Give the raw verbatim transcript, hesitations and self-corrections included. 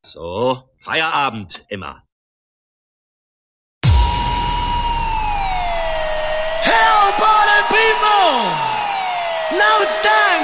So, Feierabend, Emma. Hell, party people! Now it's time!